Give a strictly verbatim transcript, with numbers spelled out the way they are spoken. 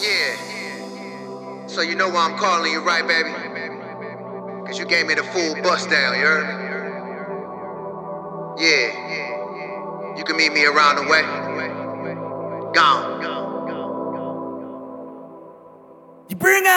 Yeah. So you know why I'm calling you, right, baby? Cause you gave me the full bust down, you heard me? Yeah. You can meet me around the way.